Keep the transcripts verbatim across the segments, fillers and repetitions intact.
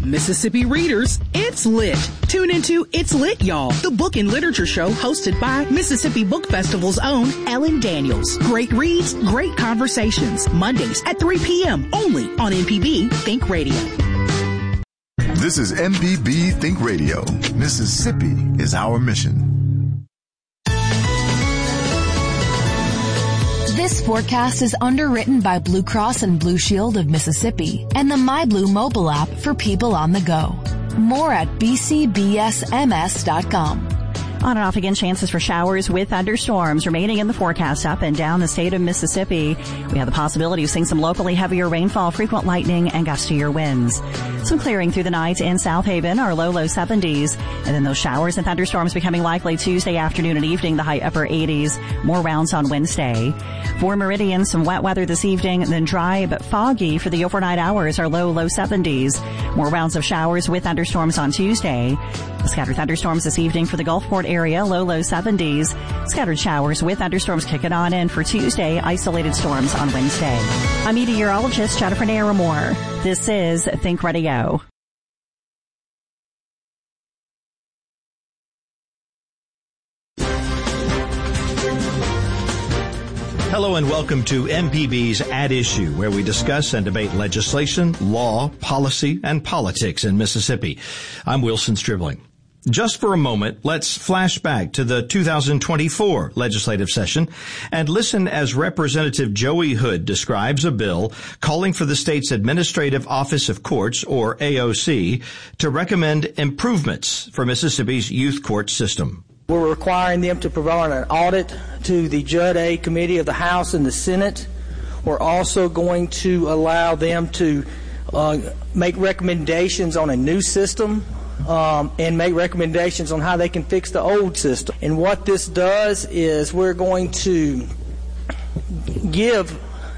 Mississippi readers, it's lit. Tune into It's Lit, Y'all, the book and literature show hosted by Mississippi Book Festival's own Ellen Daniels. Great reads, great conversations. Mondays at three p.m. only on M P B Think Radio. This is M P B Think Radio. Mississippi is our mission. This forecast is underwritten by Blue Cross and Blue Shield of Mississippi and the MyBlue mobile app for people on the go. More at b c b s m s dot com. On and off again, chances for showers with thunderstorms remaining in the forecast up and down the state of Mississippi. We have the possibility of seeing some locally heavier rainfall, frequent lightning, and gustier winds. Some clearing through the night in South Haven, our low, low seventies. And then those showers and thunderstorms becoming likely Tuesday afternoon and evening, the high upper eighties. More rounds on Wednesday. For Meridian, some wet weather this evening, then dry but foggy for the overnight hours, our low, low seventies. More rounds of showers with thunderstorms on Tuesday. Scattered thunderstorms this evening for the Gulfport area, low, low seventies. Scattered showers with thunderstorms kicking on in for Tuesday, isolated storms on Wednesday. I'm meteorologist Jennifer Naramore. This is Think Radio. Hello and welcome to M P B's At Issue, where we discuss and debate legislation, law, policy, and politics in Mississippi. I'm Wilson Stribling. Just for a moment, let's flash back to the two thousand twenty-four legislative session and listen as Representative Joey Hood describes a bill calling for the state's Administrative Office of Courts, or A O C, to recommend improvements for Mississippi's youth court system. We're requiring them to provide an audit to the Judd A Committee of the House and the Senate. We're also going to allow them to uh, make recommendations on a new system um, and make recommendations on how they can fix the old system. And what this does is we're going to give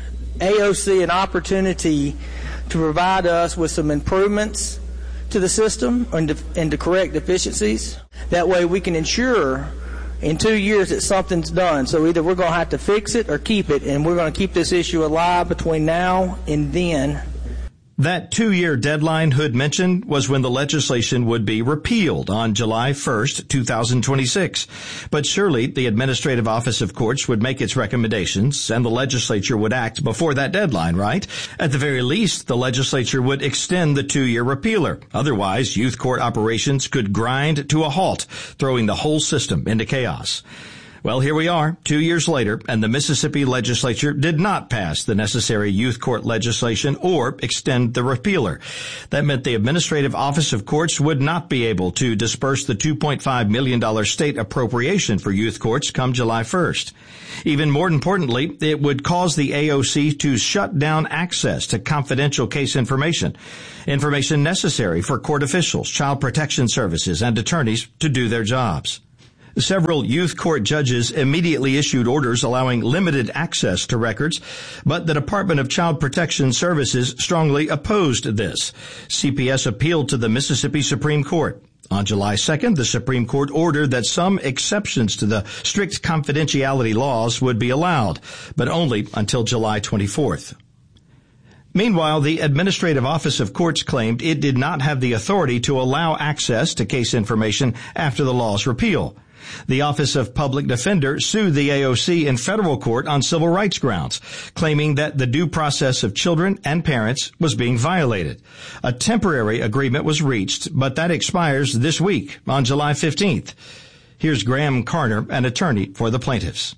A O C an opportunity to provide us with some improvements to the system and to, and to correct deficiencies. That way we can ensure in two years that something's done. So either we're going to have to fix it or keep it, and we're going to keep this issue alive between now and then. That two-year deadline Hood mentioned was when the legislation would be repealed on July first, two thousand twenty-six. But surely the Administrative Office of Courts would make its recommendations and the legislature would act before that deadline, right? At the very least, the legislature would extend the two-year repealer. Otherwise, youth court operations could grind to a halt, throwing the whole system into chaos. Well, here we are, two years later, and the Mississippi legislature did not pass the necessary youth court legislation or extend the repealer. That meant the Administrative Office of Courts would not be able to disperse the two point five million dollars state appropriation for youth courts come July first. Even more importantly, it would cause the A O C to shut down access to confidential case information, information necessary for court officials, child protection services, and attorneys to do their jobs. Several youth court judges immediately issued orders allowing limited access to records, but the Department of Child Protection Services strongly opposed this. C P S appealed to the Mississippi Supreme Court. On July second, the Supreme Court ordered that some exceptions to the strict confidentiality laws would be allowed, but only until July twenty-fourth. Meanwhile, the Administrative Office of Courts claimed it did not have the authority to allow access to case information after the law's repeal. The Office of Public Defender sued the A O C in federal court on civil rights grounds, claiming that the due process of children and parents was being violated. A temporary agreement was reached, but that expires this week on July fifteenth. Here's Graham Carner, an attorney for the plaintiffs.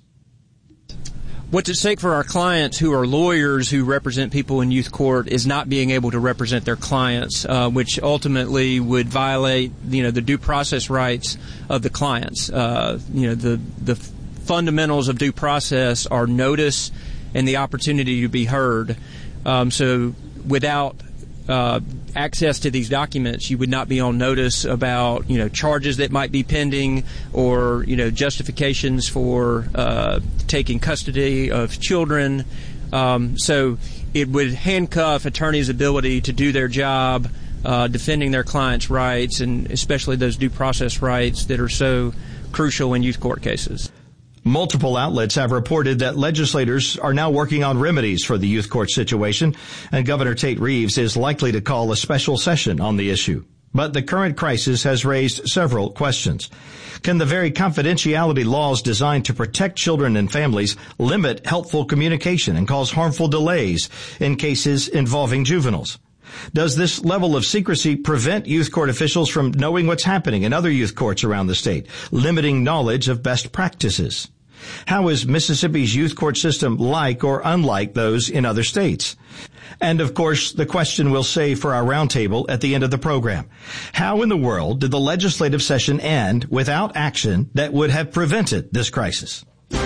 What's at stake for our clients who are lawyers who represent people in youth court is not being able to represent their clients, uh, which ultimately would violate, you know, the due process rights of the clients. Uh, you know, the, the fundamentals of due process are notice and the opportunity to be heard. Um, so without uh, access to these documents, you would not be on notice about, you know, charges that might be pending or, you know, justifications for uh, taking custody of children. Um, so it would handcuff attorneys' ability to do their job, uh, defending their clients' rights, and especially those due process rights that are so crucial in youth court cases. Multiple outlets have reported that legislators are now working on remedies for the youth court situation, and Governor Tate Reeves is likely to call a special session on the issue. But the current crisis has raised several questions. Can the very confidentiality laws designed to protect children and families limit helpful communication and cause harmful delays in cases involving juveniles? Does this level of secrecy prevent youth court officials from knowing what's happening in other youth courts around the state, limiting knowledge of best practices? How is Mississippi's youth court system like or unlike those in other states? And, of course, the question we'll save for our roundtable at the end of the program. How in the world did the legislative session end without action that would have prevented this crisis?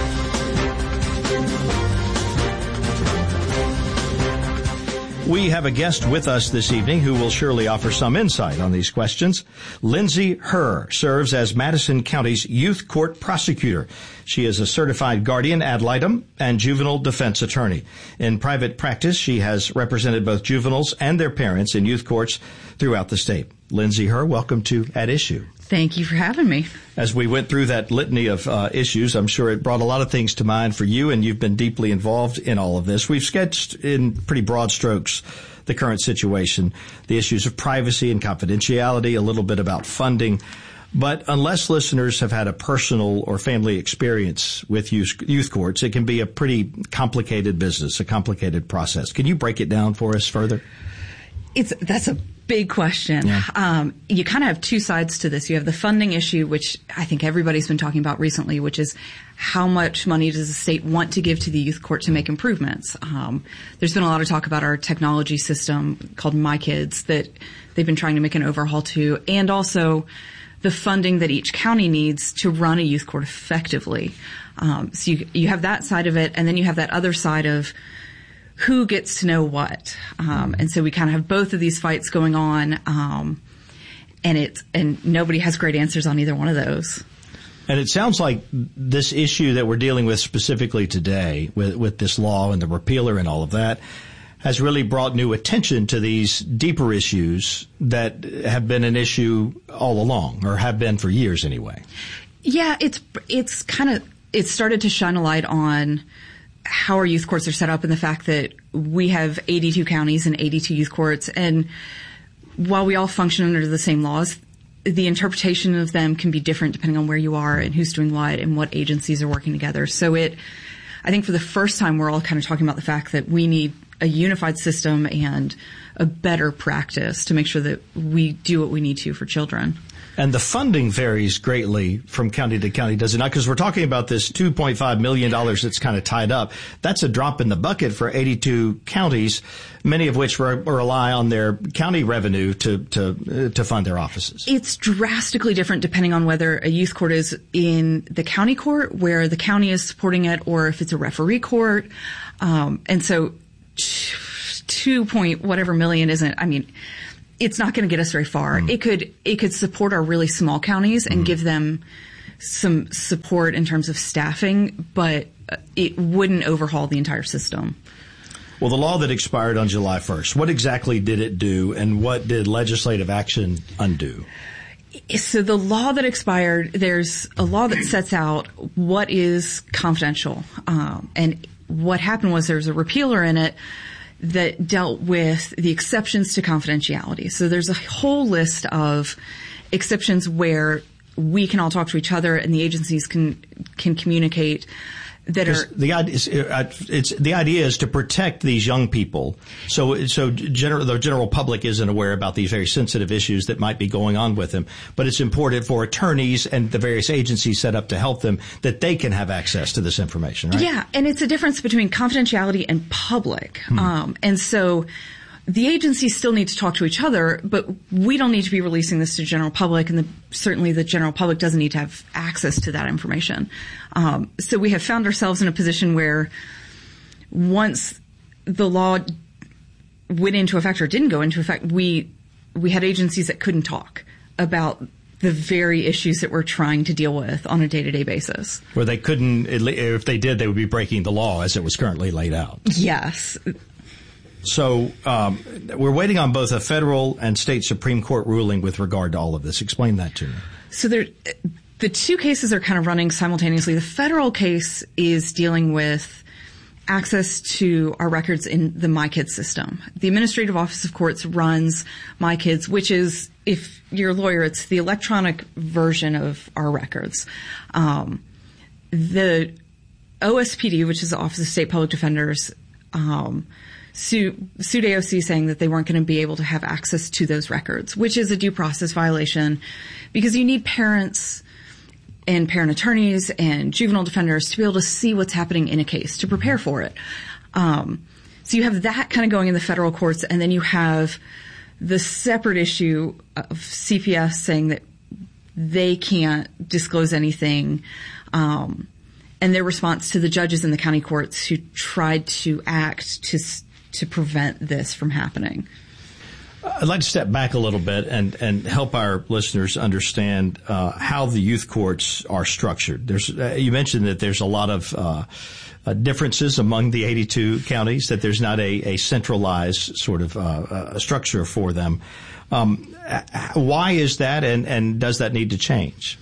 We have a guest with us this evening who will surely offer some insight on these questions. Lindsay Herr serves as Madison County's youth court prosecutor. She is a certified guardian ad litem and juvenile defense attorney. In private practice, she has represented both juveniles and their parents in youth courts throughout the state. Lindsay Herr, welcome to At Issue. Thank you for having me. As we went through that litany of uh, issues, I'm sure it brought a lot of things to mind for you, and you've been deeply involved in all of this. We've sketched in pretty broad strokes the current situation, the issues of privacy and confidentiality, a little bit about funding. But unless listeners have had a personal or family experience with youth, youth courts, it can be a pretty complicated business, a complicated process. Can you break it down for us further? It's that's a big question. Yeah. Um, you kind of have two sides to this. You have the funding issue, which I think everybody's been talking about recently, which is how much money does the state want to give to the youth court to make improvements? Um, there's been a lot of talk about our technology system called MyKids that they've been trying to make an overhaul to, and also the funding that each county needs to run a youth court effectively. Um, so you, you have that side of it, and then you have that other side of who gets to know what. Um, and so we kind of have both of these fights going on, um, and it's, and nobody has great answers on either one of those. And it sounds like this issue that we're dealing with specifically today with, with this law and the repealer and all of that has really brought new attention to these deeper issues that have been an issue all along, or have been for years anyway. Yeah, it's, it's kind of, it started to shine a light on how our youth courts are set up, and the fact that we have eighty-two counties and eighty-two youth courts. And while we all function under the same laws, the interpretation of them can be different depending on where you are and who's doing what and what agencies are working together. So it, I think for the first time, we're all kind of talking about the fact that we need a unified system and a better practice to make sure that we do what we need to for children. And the funding varies greatly from county to county, does it not? Because we're talking about this two point five million dollars that's kind of tied up. That's a drop in the bucket for eighty-two counties, many of which re- rely on their county revenue to to uh, to fund their offices. It's drastically different depending on whether a youth court is in the county court, where the county is supporting it, or if it's a referee court. Um, and so two point whatever million isn't, I mean, it's not going to get us very far. Mm. It could, it could support our really small counties and mm. give them some support in terms of staffing, but it wouldn't overhaul the entire system. Well, the law that expired on July first, what exactly did it do, and what did legislative action undo? So the law that expired, there's a law that sets out what is confidential. Um, and what happened was there was a repealer in it that dealt with the exceptions to confidentiality. So there's a whole list of exceptions where we can all talk to each other and the agencies can can communicate that are the idea is, it's the idea is to protect these young people. So so general, the general public isn't aware about these very sensitive issues that might be going on with them. But it's important for attorneys and the various agencies set up to help them that they can have access to this information, right? Yeah, and it's a difference between confidentiality and public. Hmm. Um, and so the agencies still need to talk to each other, but we don't need to be releasing this to the general public, and the, certainly the general public doesn't need to have access to that information. Um, so we have found ourselves in a position where once the law went into effect or didn't go into effect, we we had agencies that couldn't talk about the very issues that we're trying to deal with on a day-to-day basis. Where they couldn't, if they did, they would be breaking the law as it was currently laid out. Yes. So um, we're waiting on both a federal and state Supreme Court ruling with regard to all of this. Explain that to me. So there, the two cases are kind of running simultaneously. The federal case is dealing with access to our records in the MyKids system. The Administrative Office of Courts runs MyKids, which is, if you're a lawyer, it's the electronic version of our records. Um, the O S P D, which is the Office of State Public Defenders, um, sued, sued A O C saying that they weren't going to be able to have access to those records, which is a due process violation because you need parents and parent attorneys and juvenile defenders to be able to see what's happening in a case, to prepare for it. Um, so you have that kind of going in the federal courts, and then you have the separate issue of C P S saying that they can't disclose anything, um, and their response to the judges in the county courts who tried to act to to prevent this from happening. I'd like to step back a little bit and, and help our listeners understand uh, how the youth courts are structured. There's, uh, you mentioned that there's a lot of uh, uh, differences among the eighty-two counties, that there's not a, a centralized sort of uh, uh, structure for them. Um, why is that, and, and does that need to change?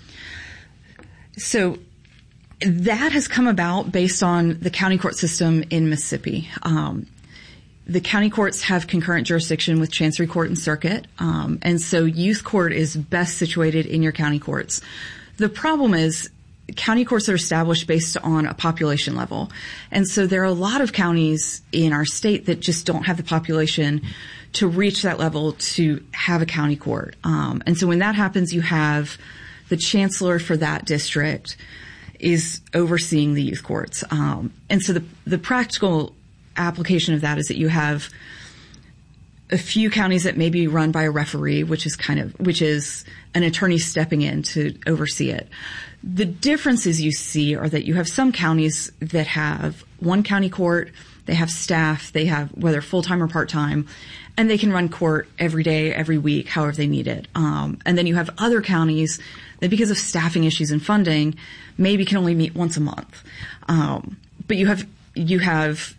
So that has come about based on the county court system in Mississippi. Um, The county courts have concurrent jurisdiction with Chancery Court and Circuit, um, and so youth court is best situated in your county courts. The problem is county courts are established based on a population level, and so there are a lot of counties in our state that just don't have the population to reach that level to have a county court. Um, and so when that happens, you have the chancellor for that district is overseeing the youth courts. Um, and so the, the practical application of that is that you have a few counties that may be run by a referee, which is kind of, which is an attorney stepping in to oversee it. The differences you see are that you have some counties that have one county court, they have staff, they have, whether full-time or part-time, and they can run court every day, every week, however they need it. Um, and then you have other counties that, because of staffing issues and funding, maybe can only meet once a month. Um, but you have, you have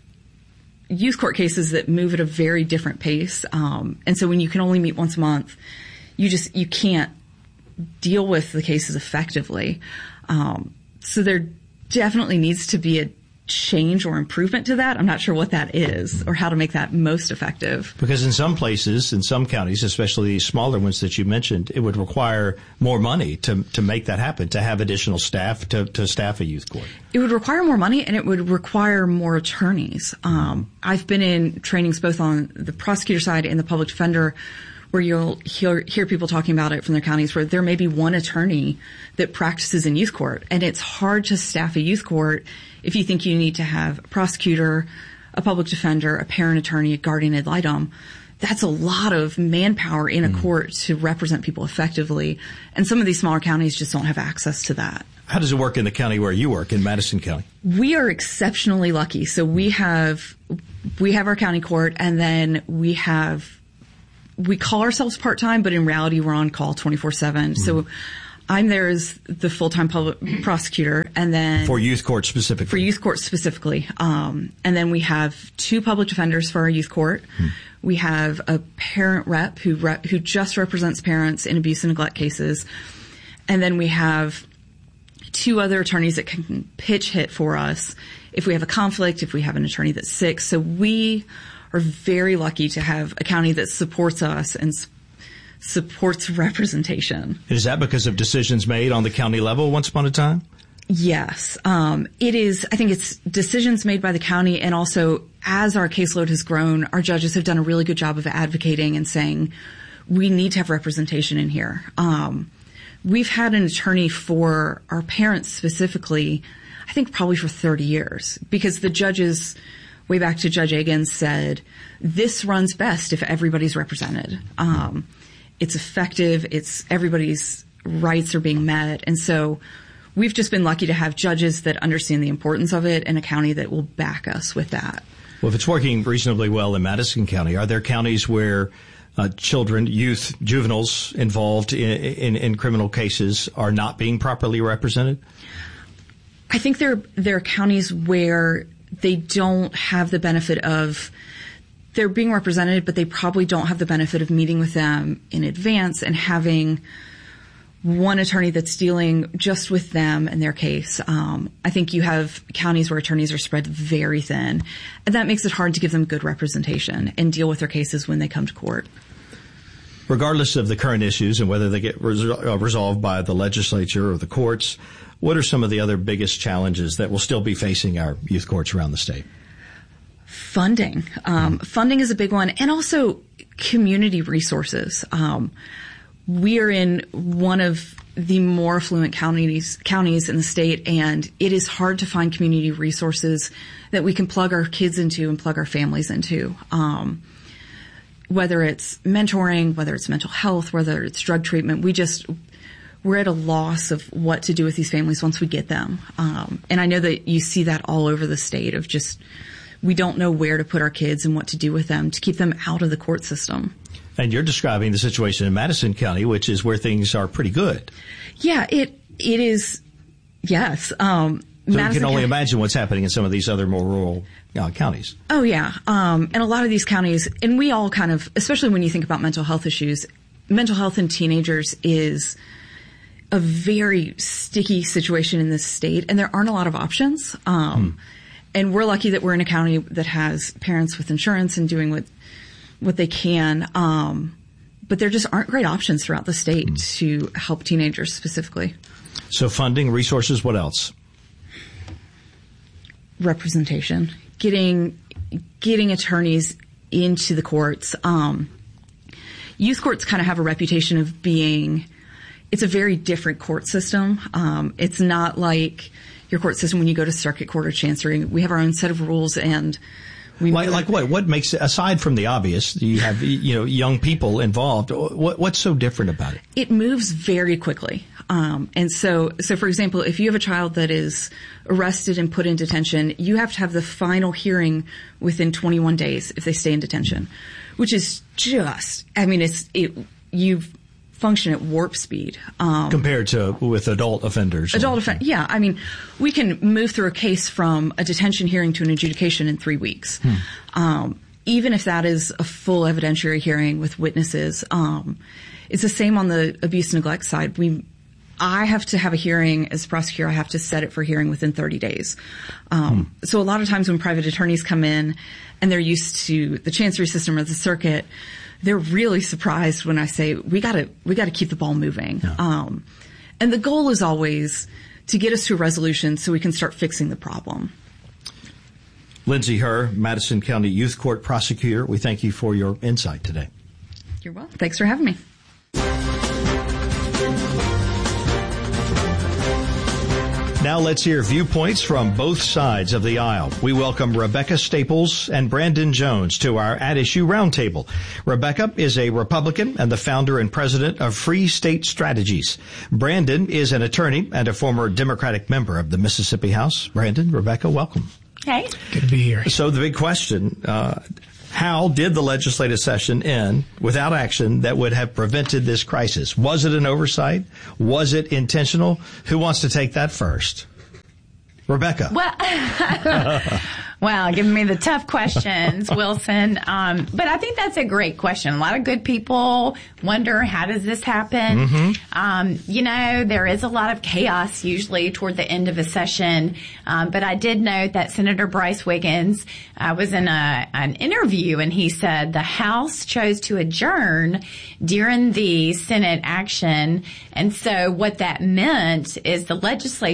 youth court cases that move at a very different pace. Um, and so when you can only meet once a month, you just, you can't deal with the cases effectively. Um, so there definitely needs to be a change or improvement to that. I'm not sure what that is or how to make that most effective. Because in some places, in some counties, especially these smaller ones that you mentioned, it would require more money to to make that happen, to have additional staff to, to staff a youth court. It would require more money, and it would require more attorneys. Um, I've been in trainings both on the prosecutor side and the public defender, where you'll hear, hear people talking about it from their counties where there may be one attorney that practices in youth court, and it's hard to staff a youth court if you think you need to have a prosecutor, a public defender, a parent attorney, a guardian ad litem. That's a lot of manpower in a mm. court to represent people effectively, and some of these smaller counties just don't have access to that. How does it work in the county where you work, in Madison County? We are exceptionally lucky. So we have we have our county court, and then we have we call ourselves part-time, but in reality we're on call twenty-four seven. Mm. So I'm there as the full-time public prosecutor, and then for youth court specifically. For youth court specifically, um, and then we have two public defenders for our youth court. Hmm. We have a parent rep who rep, who just represents parents in abuse and neglect cases, and then we have two other attorneys that can pitch hit for us if we have a conflict, if we have an attorney that's sick. So we are very lucky to have a county that supports us and supports representation. Is that because of decisions made on the county level once upon a time? Yes. Um, it is, I think it's decisions made by the county, and also as our caseload has grown, our judges have done a really good job of advocating and saying, we need to have representation in here. Um, we've had an attorney for our parents specifically, I think probably for thirty years, because the judges, way back to Judge Egan, said, this runs best if everybody's represented. Um, It's effective. It's everybody's rights are being met. And so we've just been lucky to have judges that understand the importance of it and a county that will back us with that. Well, if it's working reasonably well in Madison County, are there counties where uh, children, youth, juveniles involved in, in, in criminal cases are not being properly represented? I think there, there are counties where they don't have the benefit of they're being represented, but they probably don't have the benefit of meeting with them in advance and having one attorney that's dealing just with them and their case. Um, I think you have counties where attorneys are spread very thin, and that makes it hard to give them good representation and deal with their cases when they come to court. Regardless of the current issues and whether they get resol- resolved by the legislature or the courts, what are some of the other biggest challenges that will still be facing our youth courts around the state? Funding. Um, funding is a big one, and also community resources. Um, we are in one of the more affluent counties counties in the state, and it is hard to find community resources that we can plug our kids into and plug our families into. Um, whether it's mentoring, whether it's mental health, whether it's drug treatment, we just we're at a loss of what to do with these families once we get them. Um, and I know that you see that all over the state of just we don't know where to put our kids and what to do with them to keep them out of the court system. And you're describing the situation in Madison County, which is where things are pretty good. Yeah, it it is. Yes. Um, so Madison you can only County, imagine what's happening in some of these other more rural uh, counties. Oh, yeah. Um, and a lot of these counties, and we all kind of, especially when you think about mental health issues, mental health in teenagers is a very sticky situation in this state, and there aren't a lot of options. Um, hmm. And we're lucky that we're in a county that has parents with insurance and doing what what they can. Um, but there just aren't great options throughout the state mm. to help teenagers specifically. So funding, resources, what else? Representation. Getting getting attorneys into the courts. Um, youth courts kind of have a reputation of being, it's a very different court system. Um, it's not like your court system when you go to circuit court or chancery. We have our own set of rules, and we like, like what? What makes, aside from the obvious, you have you know young people involved. What, what's so different about it? It moves very quickly, um, and so so for example, if you have a child that is arrested and put in detention, you have to have the final hearing within twenty-one days if they stay in detention, which is just, I mean, it's it you've. function at warp speed um, compared to with adult offenders. Adult offenders, yeah. I mean, we can move through a case from a detention hearing to an adjudication in three weeks, hmm. um, even if that is a full evidentiary hearing with witnesses. Um, it's the same on the abuse and neglect side. We, I have to have a hearing as a prosecutor. I have to set it for hearing within thirty days. Um, hmm. So a lot of times when private attorneys come in and they're used to the chancery system or the circuit, they're really surprised when I say we gotta we gotta keep the ball moving. Yeah. Um, and the goal is always to get us to a resolution so we can start fixing the problem. Lindsay Herr, Madison County Youth Court Prosecutor, we thank you for your insight today. You're welcome. Thanks for having me. Now let's hear viewpoints from both sides of the aisle. We welcome Rebecca Staples and Brandon Jones to our At Issue Roundtable. Rebecca is a Republican and the founder and president of Free State Strategies. Brandon is an attorney and a former Democratic member of the Mississippi House. Brandon, Rebecca, welcome. Hey. Good to be here. So the big question, uh, how did the legislative session end without action that would have prevented this crisis? Was it an oversight? Was it intentional? Who wants to take that first? Rebecca. Well, well, giving me the tough questions, Wilson. Um, but I think that's a great question. A lot of good people wonder, how does this happen? Mm-hmm. Um, you know, there is a lot of chaos usually toward the end of a session. Um, but I did note that Senator Bryce Wiggins uh, was in a, an interview, and he said the House chose to adjourn during the Senate action. And so what that meant is the legislature